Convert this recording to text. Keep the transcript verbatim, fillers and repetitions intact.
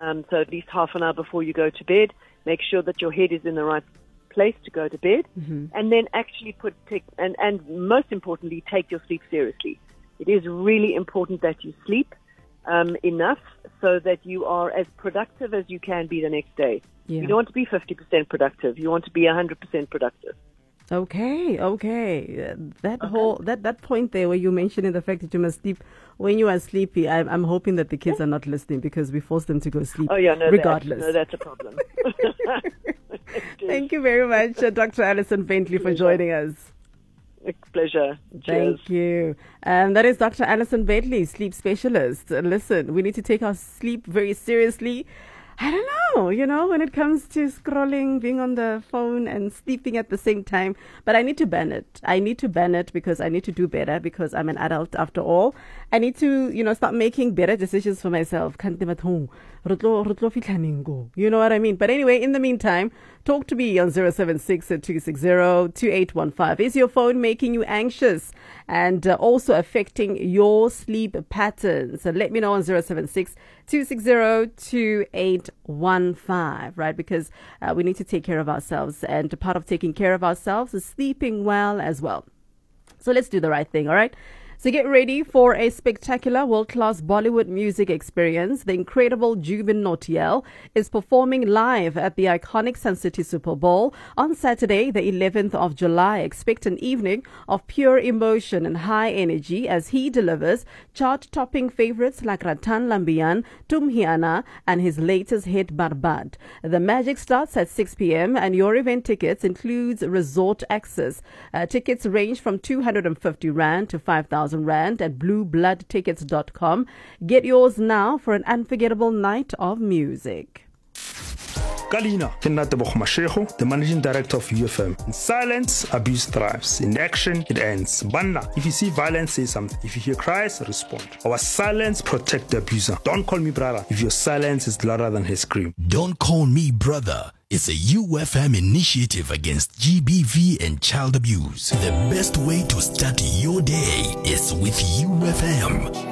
Um, so at least half an hour before you go to bed, make sure that your head is in the right place to go to bed, mm-hmm. and then actually put take, and and most importantly, take your sleep seriously. It is really important that you sleep um, enough so that you are as productive as you can be the next day. Yeah. You don't want to be fifty percent productive. You want to be one hundred percent productive. Okay, okay. That Okay. whole that, that point there where you mentioned the fact that you must sleep when you are sleepy, I'm, I'm hoping that the kids are not listening because we force them to go sleep Oh yeah, no, regardless. That, no, that's a problem. Thank you very much, uh, Doctor Alison Bentley, for joining us. A pleasure. Cheers. Thank you. Um, that is Doctor Alison Bentley, sleep specialist. Uh, listen, we need to take our sleep very seriously. I don't know, you know, when it comes to scrolling, being on the phone and sleeping at the same time. But I need to ban it. I need to ban it because I need to do better because I'm an adult after all. I need to, you know, start making better decisions for myself. You know what I mean? But anyway, in the meantime, talk to me on zero seven six, two six zero, two eight one five. Is your phone making you anxious and uh, also affecting your sleep patterns? So let me know on zero seven six, two six zero, two eight one five, right? Because uh, we need to take care of ourselves. And part of taking care of ourselves is sleeping well as well. So let's do the right thing, all right? So get ready for a spectacular world-class Bollywood music experience. The incredible Jubin Nautiyal is performing live at the iconic Sun City Super Bowl on Saturday, the eleventh of July. Expect an evening of pure emotion and high energy as he delivers chart-topping favorites like Ratan Lambian, Tum Hi Aana, and his latest hit Barbad. The magic starts at six p.m. and your event tickets includes resort access. Uh, tickets range from two hundred fifty rand to five thousand rand at blue blood tickets dot com. Get yours now for an unforgettable night of music. Kalina, Tebogo Mashego, the managing director of U F M. In silence, abuse thrives. In action, it ends. Banna, if you see violence, say something. If you hear cries, respond. Our silence protect the abuser. Don't call me brother if your silence is louder than his scream. Don't Call Me Brother. It's a U F M initiative against G B V and child abuse. The best way to start your day is with U F M.